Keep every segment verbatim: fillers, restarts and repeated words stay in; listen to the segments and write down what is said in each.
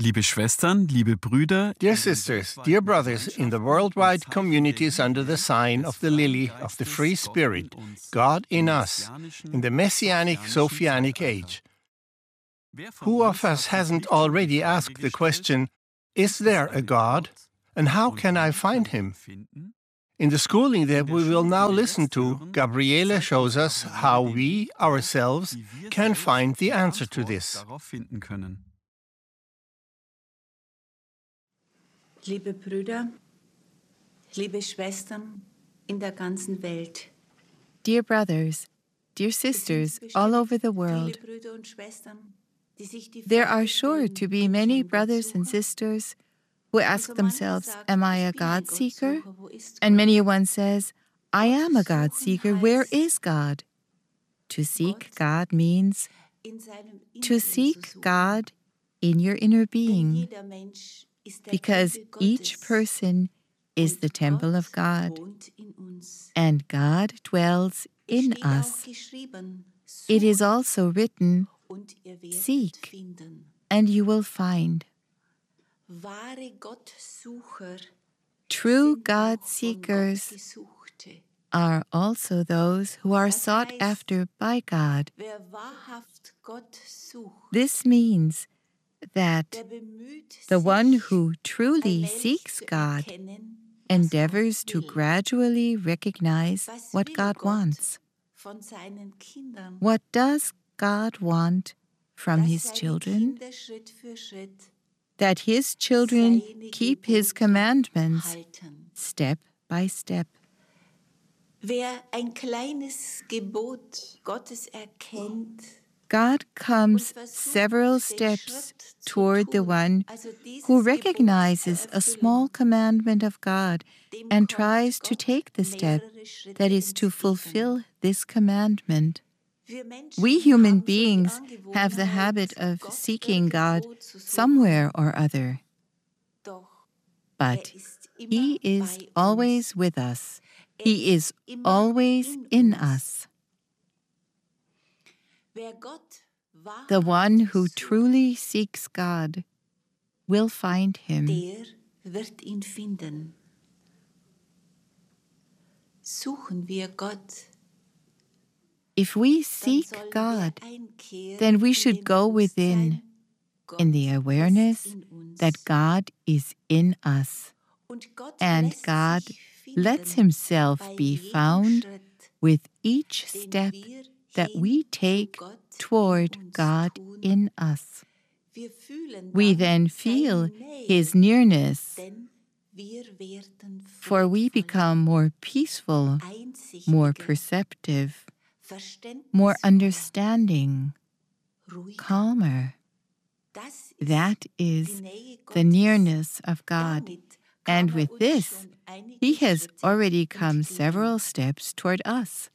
Liebe Schwestern, liebe Brüder, Dear sisters, dear brothers, in the worldwide communities under the sign of the lily of the free spirit, God in us, in the Messianic Sophianic age, who of us hasn't already asked the question, is there a God, and how can I find him? In the schooling that we will now listen to, Gabriele shows us how we, ourselves, can find the answer to this. Liebe Brüder, liebe Schwestern in der ganzen Welt. Dear brothers, dear sisters all over the world, there are sure to be many brothers and sisters who ask themselves, am I a God seeker? And many a one says, I am a God seeker. Where is God? To seek God means to seek God in your inner being, because each person is the temple of God, and God dwells in us. It is also written, seek, and you will find. True God seekers are also those who are sought after by God. This means that the one who truly seeks God endeavors to gradually recognize what God wants. What does God want from his children? That his children keep his commandments step by step. Wer ein kleines Gebot Gottes erkennt, God comes several steps toward the one who recognizes a small commandment of God and tries to take the step that is to fulfill this commandment. We human beings have the habit of seeking God somewhere or other, but he is always with us. He is always in us. The one who truly seeks God will find him. Der wird ihn finden. Suchen wir Gott. If we seek God, then we should go within, in the awareness that God is in us, and God lets himself be found with each step that we take toward God in us. We then feel his nearness, for we become more peaceful, more perceptive, more understanding, calmer. That is the nearness of God. And with this, he has already come several steps toward us.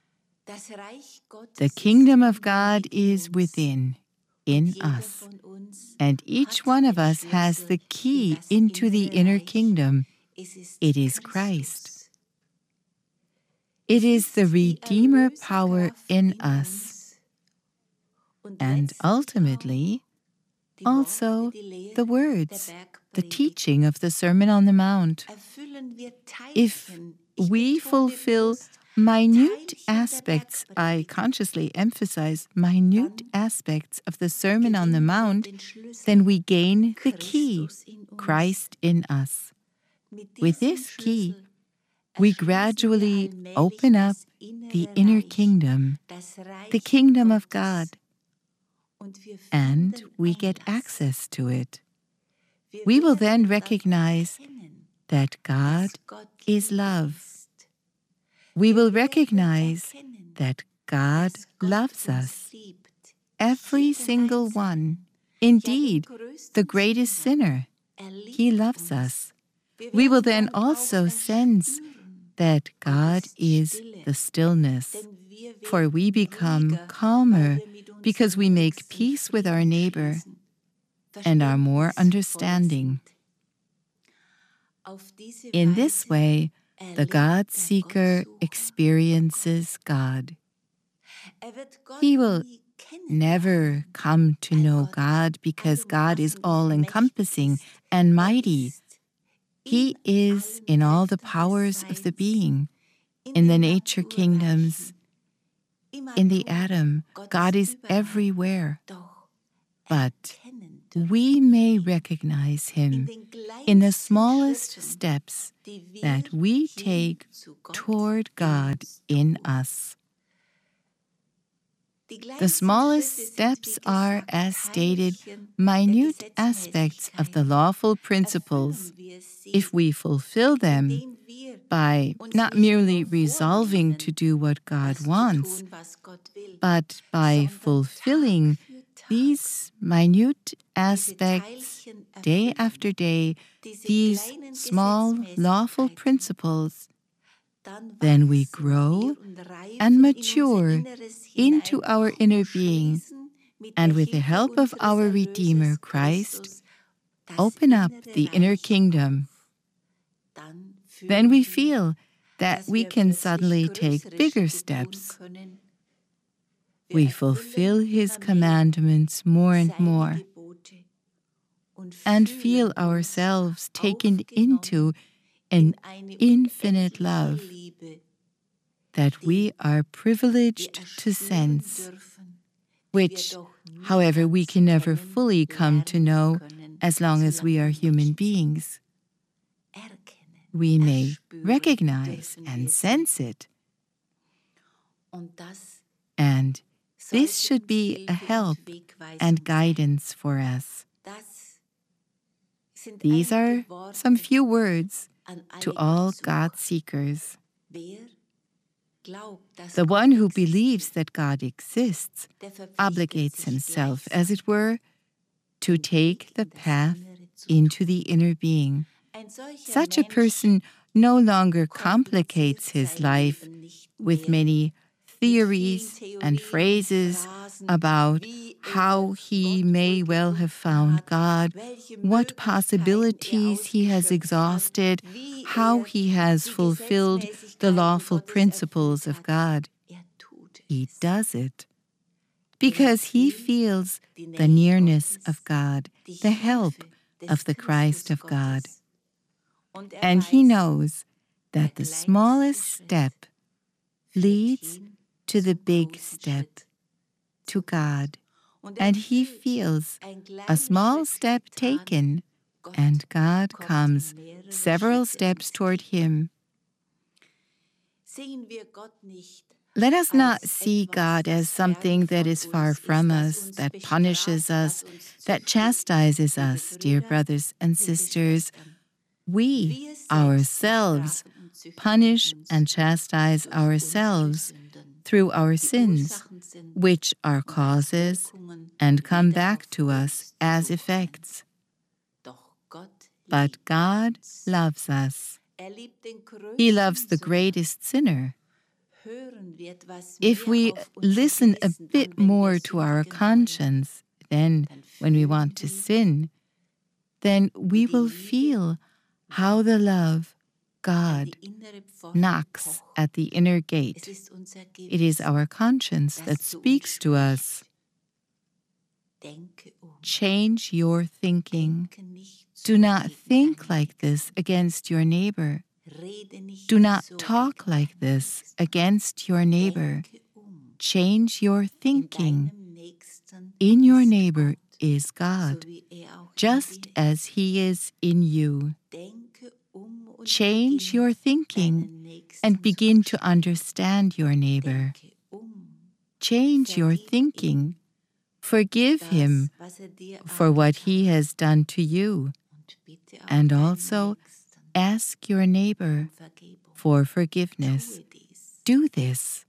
The kingdom of God is within, in us, and each one of us has the key into the inner kingdom. It is Christ. It is the Redeemer power in us, and ultimately, also the words, the teaching of the Sermon on the Mount. If we fulfill minute aspects, I consciously emphasize minute aspects of the Sermon on the Mount, then we gain the key, Christ in us. With this key, we gradually open up the inner kingdom, the kingdom of God, and we get access to it. We will then recognize that God is love. We will recognize that God loves us, every single one. Indeed, the greatest sinner, he loves us. We will then also sense that God is the stillness, for we become calmer because we make peace with our neighbor and are more understanding. In this way, the God seeker experiences God. He will never come to know God because God is all-encompassing and mighty. He is in all the powers of the being, in the nature kingdoms, in the atom. God is everywhere. But we may recognize Him in the smallest steps that we take toward God in us. The smallest steps are, as stated, minute aspects of the lawful principles. If we fulfill them by not merely resolving to do what God wants, but by fulfilling these minute aspects day after day, these small lawful principles, then we grow and mature into our inner being, and with the help of our Redeemer Christ, open up the inner kingdom. Then we feel that we can suddenly take bigger steps. We fulfill His commandments more and more, and feel ourselves taken into an infinite love that we are privileged to sense, which, however, we can never fully come to know as long as we are human beings. We may recognize and sense it, and this should be a help and guidance for us. These are some few words to all God seekers. The one who believes that God exists obligates himself, as it were, to take the path into the inner being. Such a person no longer complicates his life with many theories and phrases about how he may well have found God, what possibilities he has exhausted, how he has fulfilled the lawful principles of God. He does it because he feels the nearness of God, the help of the Christ of God. And he knows that the smallest step leads to the big step, to God. And he feels a small step taken, and God comes several steps toward him. Let us not see God as something that is far from us, that punishes us, that chastises us, dear brothers and sisters. We ourselves punish and chastise ourselves through our sins, which are causes and come back to us as effects. But God loves us. He loves the greatest sinner. If we listen a bit more to our conscience than when we want to sin, then we will feel how the love God knocks at the inner gate. It is our conscience that speaks to us. Change your thinking. Do not think like this against your neighbor. Do not talk like this against your neighbor. Change your thinking. In your neighbor is God, just as He is in you. Change your thinking and begin to understand your neighbor. Change your thinking. Forgive him for what he has done to you, and also ask your neighbor for forgiveness. Do this.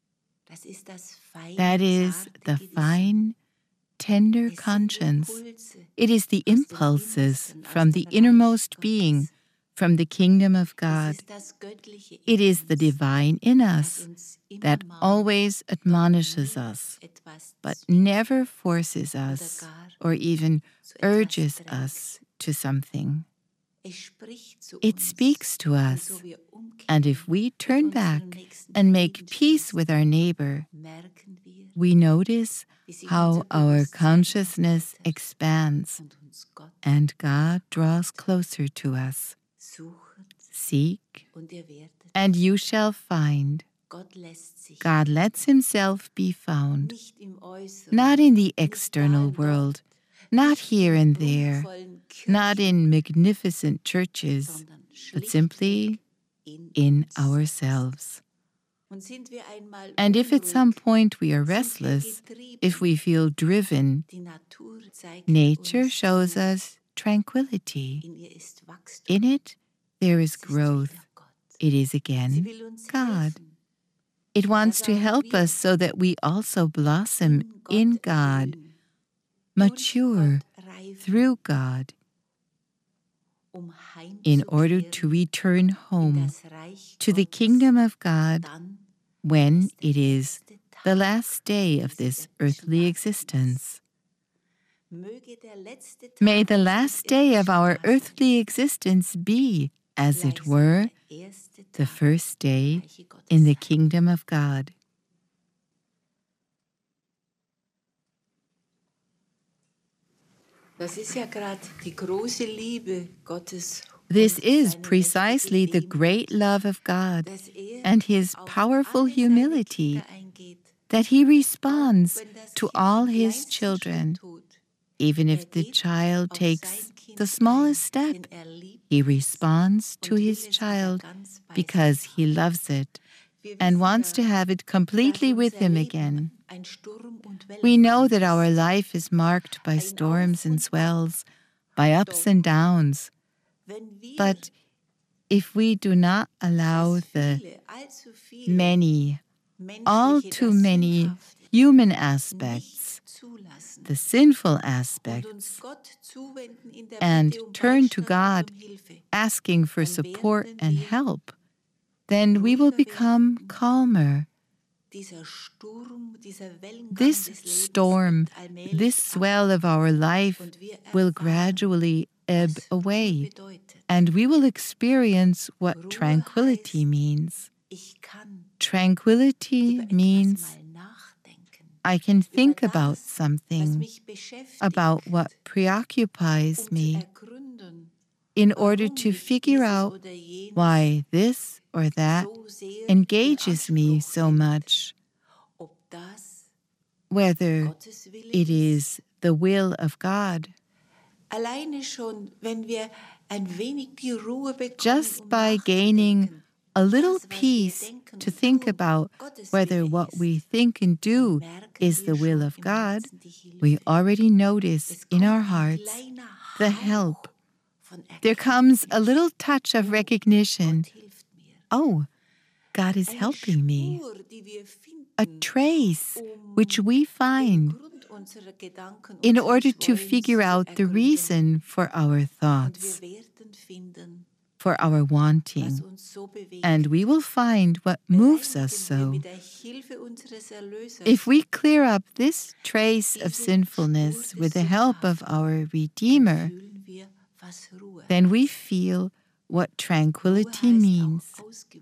That is the fine, tender conscience. It is the impulses from the innermost being, from the kingdom of God. It is the divine in us that always admonishes us, but never forces us or even urges us to something. It speaks to us, and if we turn back and make peace with our neighbor, we notice how our consciousness expands and God draws closer to us. Seek, and you shall find. God lets himself be found, not in the external world, not here and there, not in magnificent churches, but simply in ourselves. And if at some point we are restless, if we feel driven, nature shows us tranquility. In it, there is growth. It is again God. It wants to help us so that we also blossom in God, mature through God, in order to return home to the kingdom of God when it is the last day of this earthly existence. May the last day of our earthly existence be, as it were, the first day in the kingdom of God. Das ist ja gerade die große Liebe Gottes. This is precisely the great love of God and his powerful humility, that he responds to all his children. Even if the child takes the smallest step, he responds to his child because he loves it and wants to have it completely with him again. We know that our life is marked by storms and swells, by ups and downs. But if we do not allow the many, all too many human aspects, the sinful aspects, and turn to God asking for support and help, then we will become calmer. This storm, this swell of our life will gradually ebb away, and we will experience what tranquility means. Tranquility means I can think about something, about what preoccupies me, in order to figure out why this or that engages me so much, whether it is the will of God. Just by gaining a little peace to think about whether what we think and do is the will of God, we already notice in our hearts the help. There comes a little touch of recognition. Oh, God is helping me. A trace which we find in order to figure out the reason for our thoughts, for our wanting, and we will find what moves us so. If we clear up this trace of sinfulness with the help of our Redeemer, then we feel what tranquility means.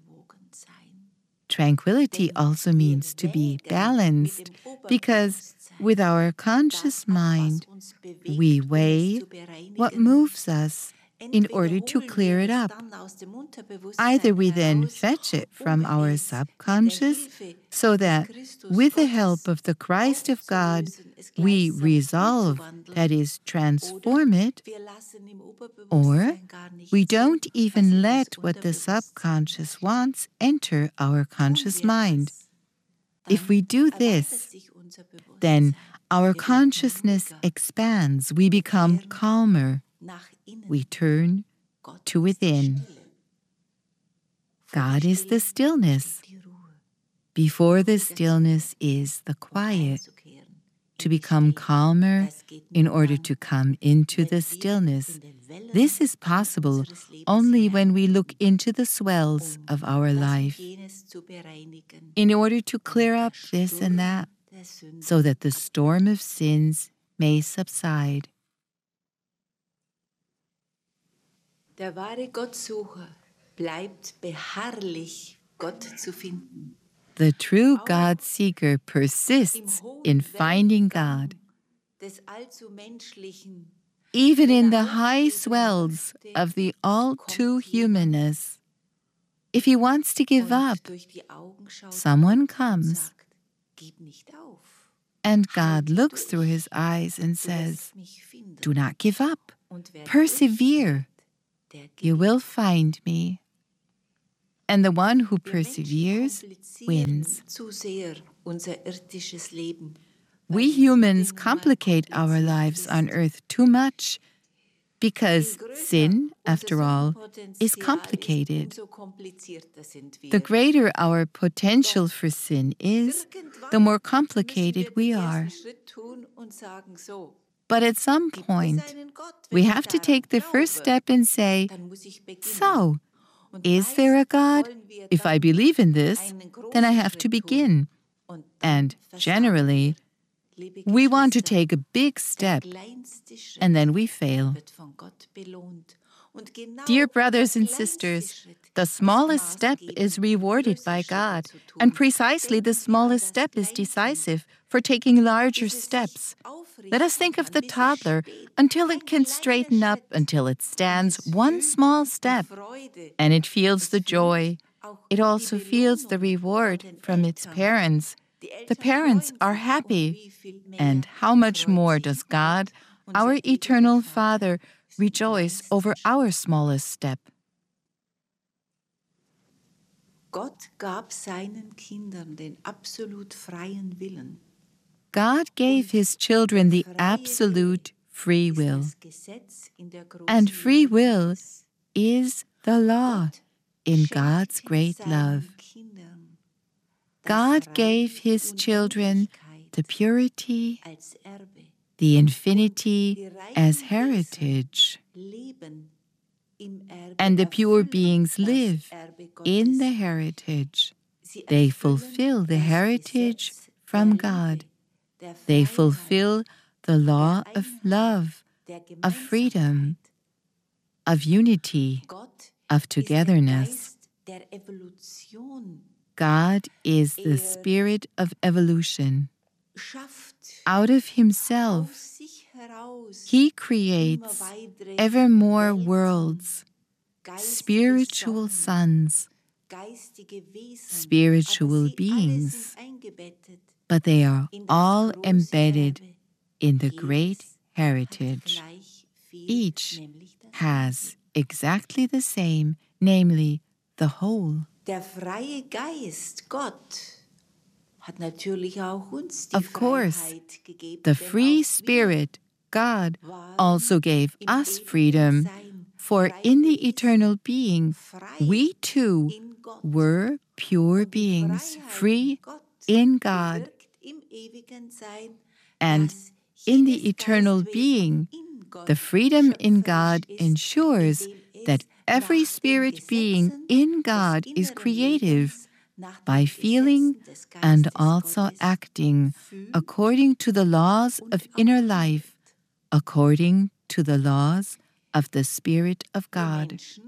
Tranquility also means to be balanced, because with our conscious mind, we weigh what moves us in order to clear it up. Either we then fetch it from our subconscious, so that with the help of the Christ of God, we resolve, that is, transform it, or we don't even let what the subconscious wants enter our conscious mind. If we do this, then our consciousness expands, we become calmer, we turn to within. God is the stillness. Before the stillness is the quiet. To become calmer in order to come into the stillness. This is possible only when we look into the swells of our life, in order to clear up this and that, so that the storm of sins may subside. Der wahre Gottsucher bleibt beharrlich, Gott zu finden. The true God seeker persists in finding God. Des allzu menschlichen, Even in the high swells of the all-too-humanness. If he wants to give up, durch die Augen schaut someone und comes, sagt, gib nicht auf. and God looks through his eyes and Du says, wirst mich finden. do not give up. Und wer Persevere. der You gewinnt. will find me. And the one who Wir Menschen perseveres komplizieren wins. zu sehr unser irdisches Leben. We humans complicate our lives on earth too much because sin, after all, is complicated. The greater our potential for sin is, the more complicated we are. But at some point, we have to take the first step and say, so, is there a God? If I believe in this, then I have to begin. And generally, we want to take a big step, and then we fail. Dear brothers and sisters, the smallest step is rewarded by God, and precisely the smallest step is decisive for taking larger steps. Let us think of the toddler until it can straighten up, until it stands one small step, and it feels the joy. It also feels the reward from its parents. The parents are happy. And how much more does God, our eternal Father, rejoice over our smallest step? Gott gab seinen Kindern den absolut freien Willen. God gave his children the absolute free will. And free will is the law in God's great love. God gave his children the purity, the infinity as heritage. And the pure beings live in the heritage. They fulfill the heritage from God. They fulfill the law of love, of freedom, of unity, of togetherness. God is the spirit of evolution. Out of himself, he creates ever more worlds, spiritual sons, spiritual beings, but they are all embedded in the great heritage. Each has exactly the same, namely the whole. Der freie Geist, Gott, hat natürlich auch uns die Of course, Freiheit gegeben, the denn free auch spirit, God, waren also gave im us ewigen freedom, Sein for frei in the gewesen, eternal being, frei we too in Gott. were pure Und die beings, Freiheit free Gott in God. bewirkt im ewigen Sein, And dass in jedes the eternal Geistwesen being, in Gott the freedom in God schöpferisch ist, ensures indem es that every nach den spirit being Gesetzen in des God is inneren creative Lebens, nach by den feeling Gesetzen des and Geistes also Gottes acting fühlt according to the laws und of auch inner handelt. life, according to the laws of the Spirit of Wir God. Menschen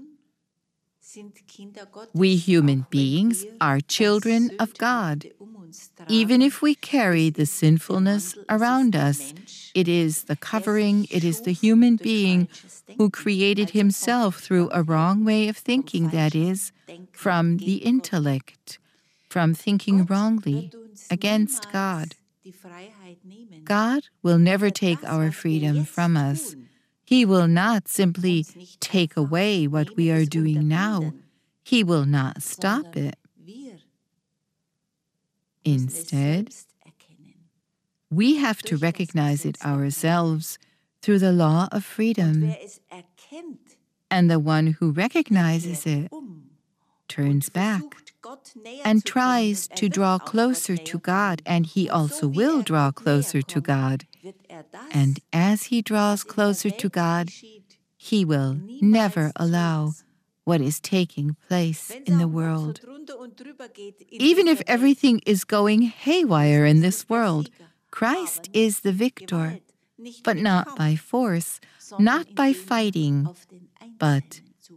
sind Kinder Gottes, We human auch wenn beings wir are das children of God. Sündhafte um uns tragen. Even if we carry Es the ist der sinfulness Wandel, es ist around der us, Mensch, it is the der covering, sich it is the schuf human durch being falsches who Denken, created also vom himself through a Verstand her, wrong way of vom thinking, that falschen is, Denken from the gegen Gott. intellect, from thinking Gott wrongly wird uns against niemals God. die Freiheit nehmen. God will never Aber take das, our was wir freedom jetzt from us. tun, He will not simply uns nicht take einfach away what we nehmen, are es doing now. unterbinden, He will not stop sondern it. wir müssen es Instead, selbst erkennen. we have to Durch das recognize it Gesetz der Freiheit. ourselves through the law of Und freedom. wer es erkennt, And the one who recognizes kehrt it um turns und back versucht, Gott näher and zu kommen, tries und er to wird draw auch Gott closer näher to kommen. God, and he Und also so wie will er draw Gott näher closer to kommt, God. wird er das, And as he draws was in der closer to Welt God, geschieht, he will niemals never allow zulassen. what is taking place Wenn's in the auch noch so world. drunter und drüber geht in Even if dieser Welt, everything is going haywire in Christus this ist der world, Sieger, Christ aber nicht is the mit victor, Gewalt, nicht but mit not Kampf, by force, sondern not by indem er fighting, auf den but Einzelnen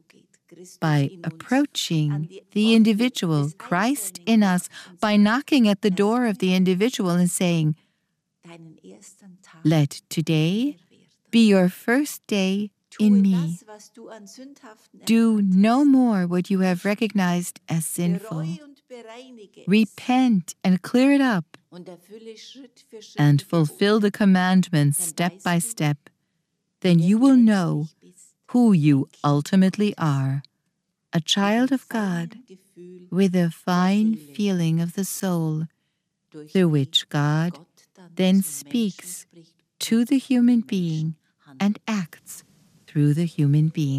by approaching the individual, Christ in us, by knocking at the door of the individual and saying, "Let today be your first day in me. Do no more what you have recognized as sinful. Repent and clear it up, and fulfill the commandments step by step. Then you will know who you ultimately are, a child of God with a fine feeling of the soul, through which God then speaks to the human being and acts through the human being."